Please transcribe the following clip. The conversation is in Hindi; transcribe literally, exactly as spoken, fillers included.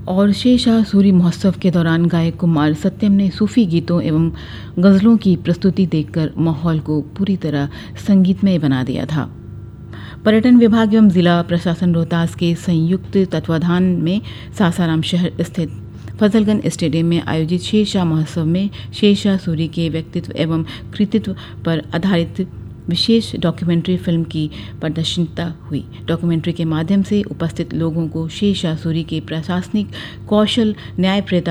और शेरशाह सूरी महोत्सव के दौरान गायक कुमार सत्यम ने सूफी गीतों एवं गज़लों की प्रस्तुति देकर माहौल को पूरी तरह संगीतमय बना दिया था। पर्यटन विभाग एवं जिला प्रशासन रोहतास के संयुक्त तत्वाधान में सासाराम शहर स्थित फजलगंज स्टेडियम में आयोजित शेरशाह महोत्सव में शेरशाह सूरी के व्यक्तित्व एवं कृतित्व पर आधारित विशेष डॉक्यूमेंट्री फिल्म की प्रदर्शनिता हुई। डॉक्यूमेंट्री के माध्यम से उपस्थित लोगों को शेरशाह सूरी के प्रशासनिक कौशल, न्यायप्रियता